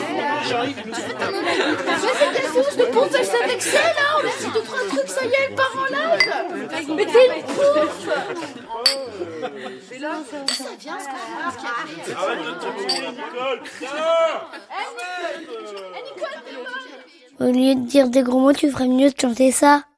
c'était fou, je te pompage avec ça là. On a dit 2-3 trucs, ça y est, elle part en live. Mais t'es une pouffe. Ça vient, ce qui arrive. Arrête de te tirer la Nicole. Nicole, t'es bonne. Au lieu de dire des gros mots, tu ferais mieux de chanter ça.